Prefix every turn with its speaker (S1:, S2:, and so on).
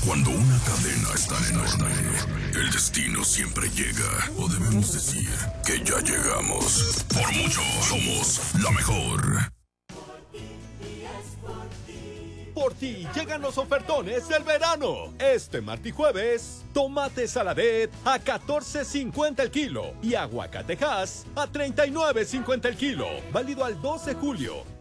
S1: Cuando una cadena es tan enorme, el destino siempre llega. O debemos decir que ya llegamos. Por mucho, somos la mejor.
S2: Por ti llegan los ofertones del verano. Este martes y jueves, tomate saladet a $14.50 el kilo y aguacatejas a $39.50 el kilo. Válido al 2 de julio.